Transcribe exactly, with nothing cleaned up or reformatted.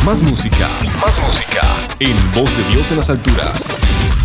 Más música. Más música. En Voz de Dios en las alturas.